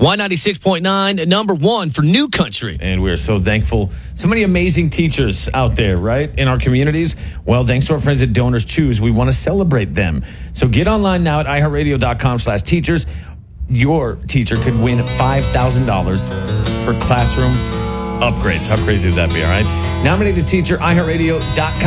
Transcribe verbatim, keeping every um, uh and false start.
Y ninety-six point nine, number one for New Country. And we're so thankful. So many amazing teachers out there, right, in our communities. Well, thanks to our friends at Donors Choose, we want to celebrate them. So get online now at iHeartRadio.com slash teachers. Your teacher could win five thousand dollars for classroom upgrades. How crazy would that be, all right? Nominated teacher, iHeartRadio dot com.